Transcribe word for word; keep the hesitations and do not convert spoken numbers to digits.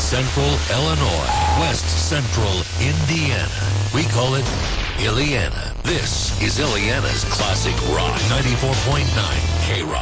Central Illinois, West Central Indiana. We call it Illiana. This is Illiana's Classic Rock ninety-four point nine K-Rock.